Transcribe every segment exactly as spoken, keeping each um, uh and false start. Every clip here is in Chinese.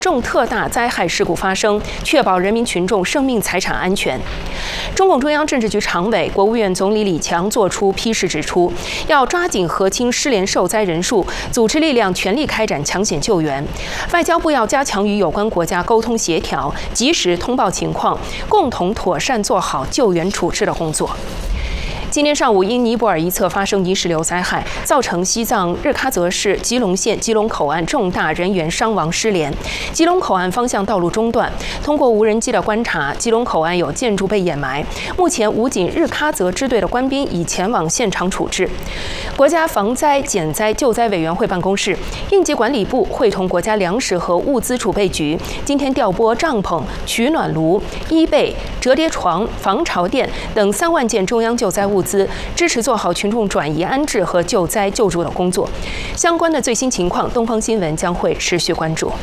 重特大灾害事故发生，确保人民群众生命财产安全。中共中央政治局常委、国务院总理李强作出批示，指出要抓紧核清失联受灾人数，组织力量全力开展抢险救援。外交部要加强与有关国家沟通协调，及时通报情况，共同妥善做好救援处置的工作。 今天上午，因尼泊尔一侧发生泥石流灾害，造成西藏日喀则市吉隆县吉隆口岸重大人员伤亡失联，吉隆口岸方向道路中断。通过无人机的观察，吉隆口岸有建筑被掩埋。目前，武警日喀则支队的官兵已前往现场处置。国家防灾减灾救灾委员会办公室、应急管理部会同国家粮食和物资储备局，今天调拨帐篷、取暖炉、衣被、折叠床、防潮垫等三万件中央救灾物。 物资支持做好群众转移安置和救灾救助的工作，相关的最新情况，东方新闻将会持续关注。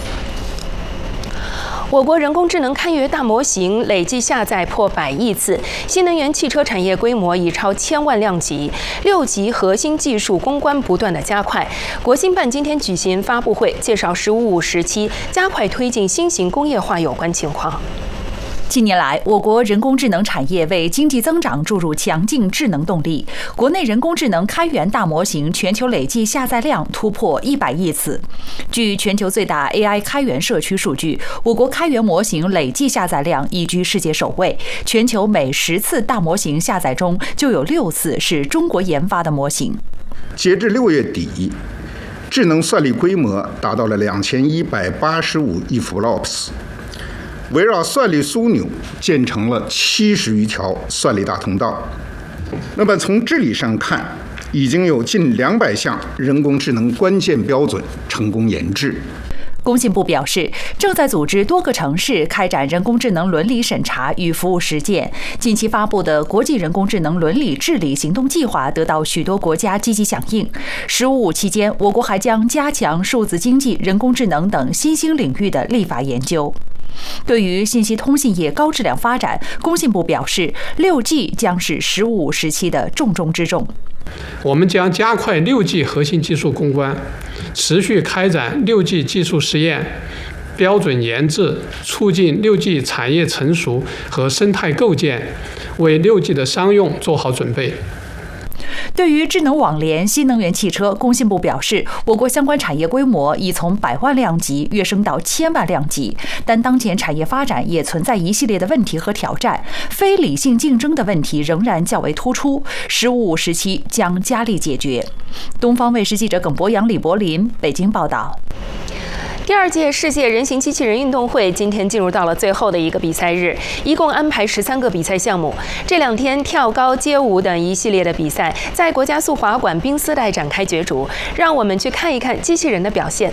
我国人工智能开源大模型累计下载破百亿次，新能源汽车产业规模已超千万辆级，六级核心技术攻关不断的加快。国新办今天举行发布会，介绍“十五五”时期加快推进新型工业化有关情况。 近年来，我国人工智能产业为经济增长注入强劲智能动力。国内人工智能开源大模型全球累计下载量突破一百亿次。据全球最大 A I 开源社区数据，我国开源模型累计下载量已居世界首位。全球每十次大模型下载中，就有六次是中国研发的模型。 截至六月底，智能算力规模达到了两千一百八十五亿 flops。 围绕算力枢纽建成了七十余条算力大通道。那么从治理上看，已经有近两百项人工智能关键标准成功研制。 工信部表示，正在组织多个城市开展人工智能伦理审查与服务实践。近期发布的国际人工智能伦理治理行动计划得到许多国家积极响应。“十五五”期间，我国还将加强数字经济、人工智能等新兴领域的立法研究。 对于信息通信业高质量发展，工信部表示，六 G 将是“十五五”时期的重中之重。 我们将加快六 G 核心技术攻关，持续开展六 G 技术实验、标准研制，促进六 G 产业成熟和生态构建，为六 G 的商用做好准备。 对于智能网联、新能源汽车，工信部表示，我国相关产业规模已从百万辆级跃升到千万辆级，但当前产业发展也存在一系列的问题和挑战，非理性竞争的问题仍然较为突出。“十五五”时期将加力解决。东方卫视记者耿博洋、李柏林北京报道。 第二届世界人形机器人运动会今天进入到了最后的一个比赛日，一共安排十三个比赛项目。这两天跳高、街舞等一系列的比赛在国家速滑馆冰丝带展开角逐，让我们去看一看机器人的表现。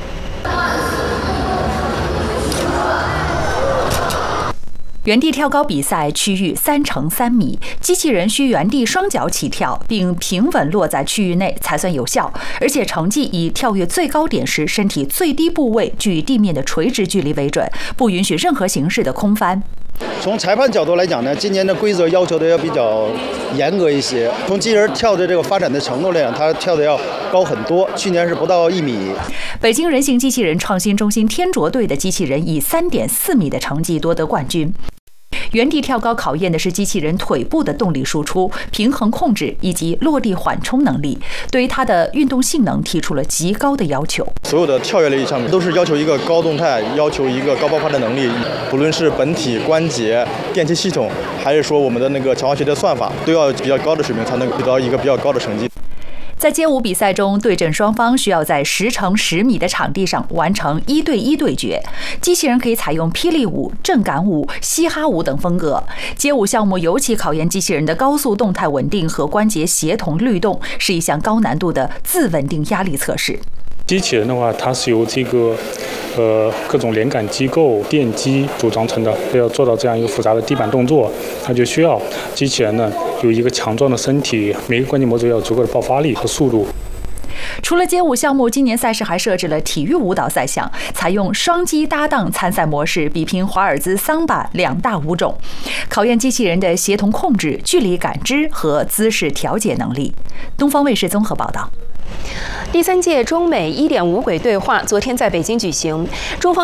原地跳高比赛区域三乘三米，机器人需原地双脚起跳，并平稳落在区域内才算有效。而且成绩以跳跃最高点时身体最低部位距离地面的垂直距离为准，不允许任何形式的空翻。 从裁判角度来讲呢，今年的规则要求的要比较严格一些。从机器人跳的这个发展的程度来讲，它跳的要高很多。去年是不到一米。 北京人形机器人创新中心天卓队的机器人以 三点四米的成绩夺得冠军。 原地跳高考验的是机器人腿部的动力输出、平衡控制以及落地缓冲能力，对于它的运动性能提出了极高的要求。 所有的跳跃类项目都是要求一个高动态，要求一个高爆发的能力，不论是本体、关节、电气系统，还是说我们的那个强化学的算法，都要比较高的水平才能得到一个比较高的成绩。 在街舞比赛中，对阵双方需要在十乘十米的场地上完成一对一对决。机器人可以采用霹雳舞、震感舞、嘻哈舞等风格。街舞项目尤其考验机器人的高速动态稳定和关节协同律动，是一项高难度的自稳定压力测试。 机器人的话，它是由这个呃各种连杆机构、电机组装成的。要做到这样一个复杂的地板动作，它就需要机器人呢有一个强壮的身体，每个关节模组要有足够的爆发力和速度。 除了街舞项目，今年赛事还设置了体育舞蹈赛项，采用双击搭档参赛模式，比拼华尔兹、桑巴两大舞种，考验机器人的协同控制、距离感知和姿势调节能力。东方卫视综合报道。 第三届中美 一点五 轨对话昨天在北京举行，中方